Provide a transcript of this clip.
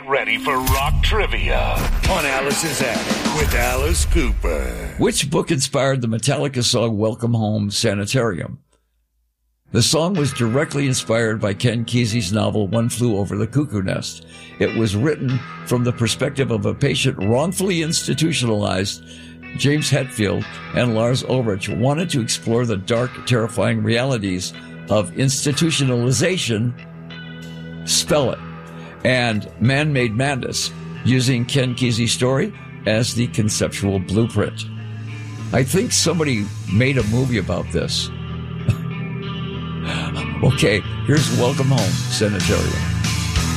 Get ready for rock trivia on Alice's Attic with Alice Cooper. Which book inspired the Metallica song Welcome Home, Sanitarium? The song was directly inspired by Ken Kesey's novel One Flew Over the Cuckoo Nest. It was written from the perspective of a patient wrongfully institutionalized. James Hetfield and Lars Ulrich wanted to explore the dark, terrifying realities of institutionalization, spell it, and man-made madness, using Ken Kesey's story as the conceptual blueprint. I think somebody made a movie about this. Okay, here's Welcome Home, Sanitarium.